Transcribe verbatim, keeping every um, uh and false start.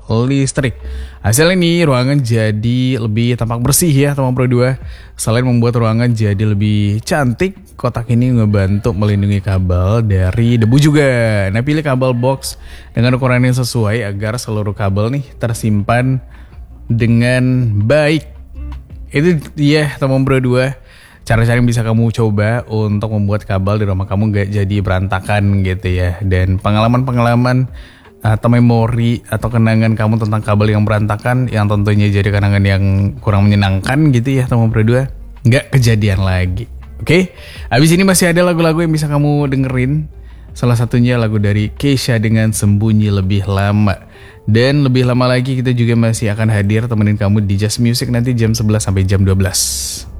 listrik. Hasilnya nih ruangan jadi lebih tampak bersih ya teman Pro dua. Selain membuat ruangan jadi lebih cantik, kotak ini ngebantu melindungi kabel dari debu juga. Nah, pilih kabel box dengan ukuran yang sesuai agar seluruh kabel nih tersimpan dengan baik. Itu dia teman Pro dua, cara-cara yang bisa kamu coba untuk membuat kabel di rumah kamu gak jadi berantakan gitu ya. Dan pengalaman-pengalaman atau memori atau kenangan kamu tentang kabel yang berantakan yang tentunya jadi kenangan yang kurang menyenangkan gitu ya teman Pro dua, gak kejadian lagi. Oke, habis ini masih ada lagu-lagu yang bisa kamu dengerin. Salah satunya lagu dari Kesha dengan Sembunyi Lebih Lama. Dan lebih lama lagi kita juga masih akan hadir temenin kamu di Just Music nanti jam sebelas sampai jam dua belas.